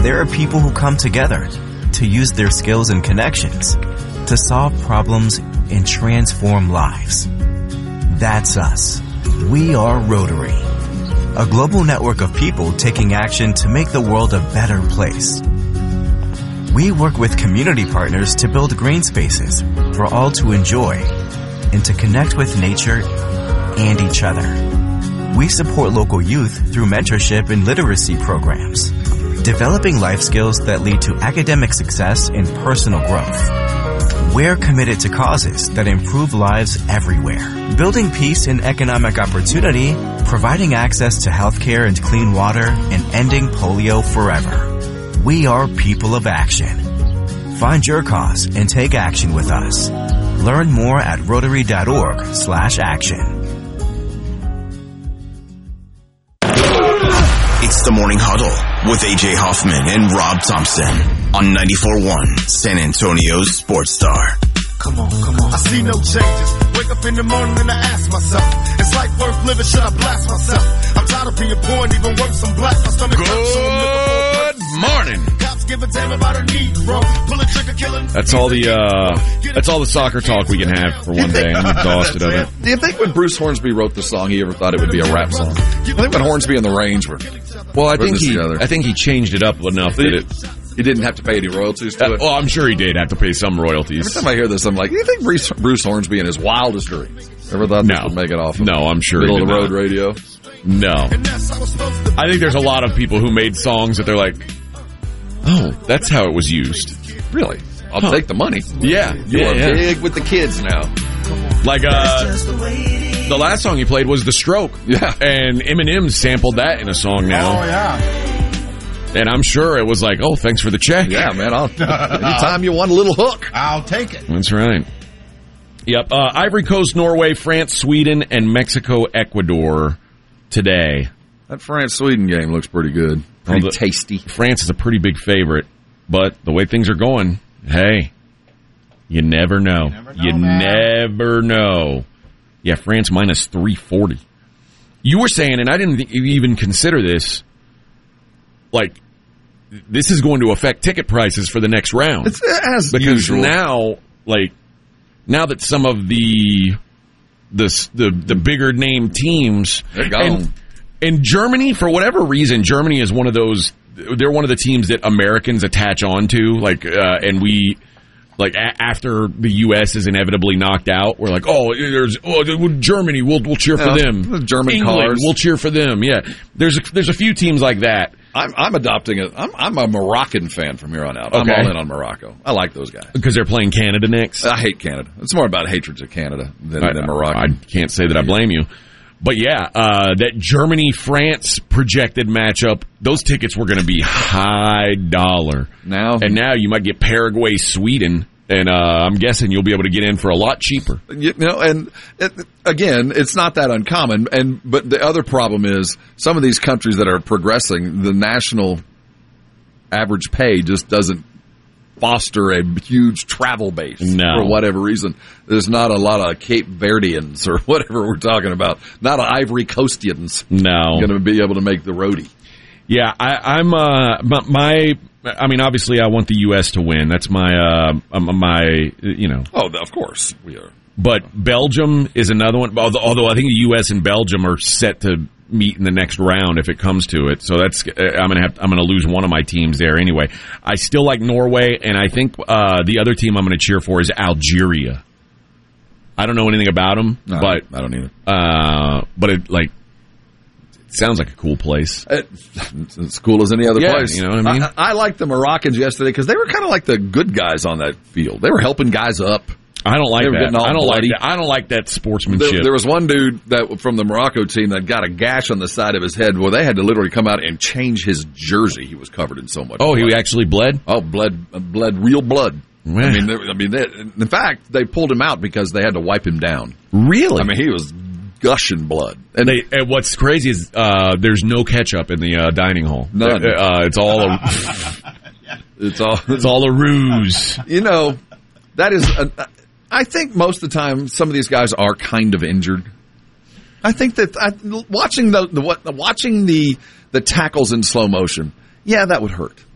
there are people who come together to use their skills and connections to solve problems and transform lives. That's us. We are Rotary, a global network of people taking action to make the world a better place. We work with community partners to build green spaces for all to enjoy and to connect with nature and each other. We support local youth through mentorship and literacy programs, developing life skills that lead to academic success and personal growth. We're committed to causes that improve lives everywhere, building peace and economic opportunity, providing access to healthcare and clean water, and ending polio forever. We are people of action. Find your cause and take action with us. Learn more at Rotary.org/action. It's the Morning Huddle with A.J. Hoffman and Rob Thompson on 94.1 San Antonio's Sports Star. Come on. I see no changes. Wake up in the morning and I ask myself, is life worth living? Should I blast myself? I'm tired of being poor and even worse, I'm black. My stomach hurts, so I'm looking for a Good morning. Cops give a damn about a Negro. Pull a trigger, killing. That's all the soccer talk we can have for one day. I'm exhausted of it. Do you think when Bruce Hornsby wrote the song, he ever thought it would be a rap song? I think when Hornsby and the Range were I think he changed it up enough that he didn't have to pay any royalties to it. Well, I'm sure he did have to pay some royalties. Every time I hear this, I'm like, do you think Bruce Hornsby in his wildest dreams ever thought this would make it off? No, I'm sure middle of the road radio. No, I think there's a lot of people who made songs that they're like, oh, that's how it was used. Really? I'll take the money. Yeah. You are big with the kids now. Like, the last song you played was The Stroke. Yeah. And Eminem sampled that in a song now. Oh, yeah. And I'm sure it was like, oh, thanks for the check. Yeah, man. Anytime you want a little hook, I'll take it. That's right. Yep. Ivory Coast, Norway, France, Sweden, and Mexico, Ecuador today. That France-Sweden game looks pretty good. Pretty tasty. France is a pretty big favorite, but the way things are going, hey, you never know. You never know. Yeah, France minus 340. You were saying, and I didn't even consider this, like, this is going to affect ticket prices for the next round. It's as because usual. now that some of the bigger name teams, they're gone. And Germany, for whatever reason, Germany is one of those. They're one of the teams that Americans attach on to, and we. Like, after the U.S. is inevitably knocked out, we're like, Germany, we'll cheer for them. German England, cars. we'll cheer for them. Yeah, there's a few teams like that. I'm adopting it. I'm a Moroccan fan from here on out. I'm all in on Morocco. I like those guys. Because they're playing Canada next? I hate Canada. It's more about hatred to Canada than Morocco. I can't say that I blame you. But yeah, that Germany-France projected matchup, those tickets were going to be high dollar. And now you might get Paraguay-Sweden, and I'm guessing you'll be able to get in for a lot cheaper. Again, it's not that uncommon. But the other problem is some of these countries that are progressing, the national average pay just doesn't foster a huge travel base for whatever reason. There's not a lot of Cape Verdeans or whatever we're talking about. Not Ivory Coastians. Going to be able to make the roadie. Yeah, I'm obviously I want the U.S. to win. That's my. Oh, of course we are. But Belgium is another one. Although I think the U.S. and Belgium are set to meet in the next round if it comes to it. So that's I'm gonna lose one of my teams there anyway. I still like Norway, and I think the other team I'm gonna cheer for is Algeria. I don't know anything about them, but I don't either. But it sounds like a cool place. It's as cool as any other place. You know what I mean? I liked the Moroccans yesterday because they were kind of like the good guys on that field. They were helping guys up. I don't like that. I don't like that sportsmanship. There was one dude from the Morocco team that got a gash on the side of his head. Well, they had to literally come out and change his jersey. He was covered in so much blood. He actually bled? Oh, bled real blood. In fact, they pulled him out because they had to wipe him down. Really? I mean, he was gushing blood. And what's crazy is there's no ketchup in the dining hall. None. It's all it's all a ruse. You know, that is. I think most of the time, some of these guys are kind of injured. I think that watching the tackles in slow motion, that would hurt.